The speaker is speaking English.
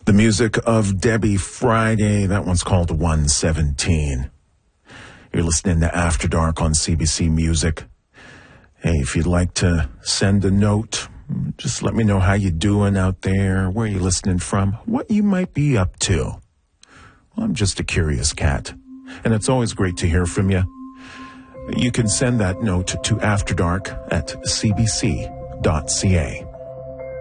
The music of Debbie Friday, that one's called 117. You're listening to After Dark on CBC Music. Hey, if you'd like to send a note, just let me know how you doing out there, where you listening from, what you might be up to. Well, I'm just a curious cat, and it's always great to hear from you. You can send that note to afterdark@cbc.ca.